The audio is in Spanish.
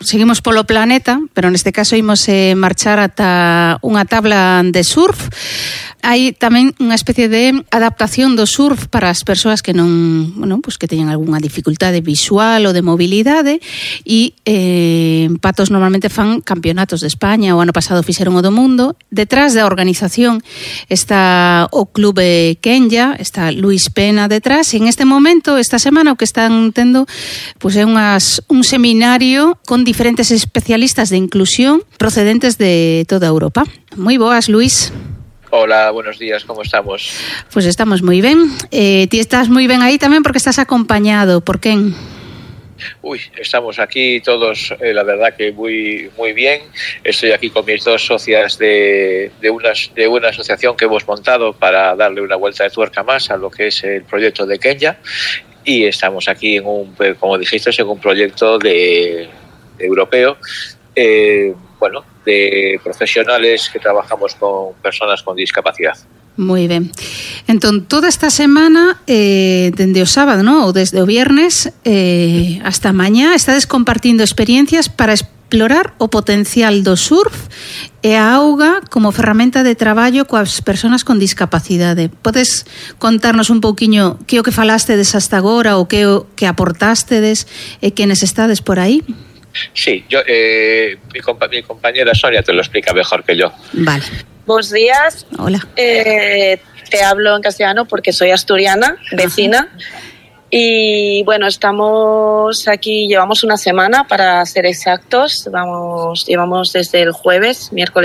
seguimos polo planeta, pero neste caso imos marchar ata unha tabla de surf. Hai tamén unha especie de adaptación do surf para as persoas que non, bueno, pues que teñen algunha dificultade visual ou de mobilidade e Patos normalmente fan campeonatos de España, o ano pasado fixeron o do mundo. Detrás da organización está o Clube Kenya, está Luis Pena detrás, e en este momento, esta semana, o que están tendo pues é un seminario con diferentes especialistas de inclusión procedentes de toda Europa. Moi boas, Luis. Hola, buenos días, ¿cómo estamos? Pues estamos moi ben. Ti estás moi ben aí tamén porque estás acompañado. Por quen? Uy, estamos aquí todos, la verdad que muy bien. Estoy aquí con mis dos socias de una asociación que hemos montado para darle una vuelta de tuerca más a lo que es el proyecto de Kenya. Y estamos aquí como dijiste, en un proyecto europeo, de profesionales que trabajamos con personas con discapacidad. Moi ben. Entón, toda esta semana, dende o sábado, ¿no? Ou desde o viernes hasta mañá, estades compartindo experiencias para explorar o potencial do surf e a auga como ferramenta de traballo coas persoas con discapacidade. Podes contarnos un pouquiño que o que falastedes hasta agora ou que o que aportastedes e quenes estades por aí? Sí, mi compañera Sonia te lo explica mejor que yo. Vale. Buenos días. Hola. Te hablo en castellano porque soy asturiana, vecina. Ajá. Y bueno, estamos aquí, llevamos una semana para ser exactos. Llevamos desde el miércoles